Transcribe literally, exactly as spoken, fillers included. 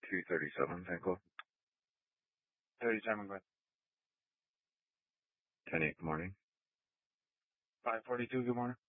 two thirty-seven, Saint Cloud. thirty-seven, go ahead. ten eight, good morning. five forty-two, good morning.